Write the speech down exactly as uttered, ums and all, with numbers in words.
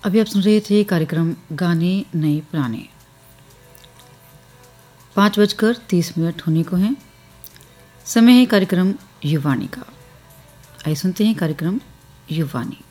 अभी आप सुन रहे थे कार्यक्रम गाने नए पुराने। पाँच बजकर तीस मिनट होने को हैं। समय है कार्यक्रम युवानी का। आइए सुनते हैं कार्यक्रम युवानी।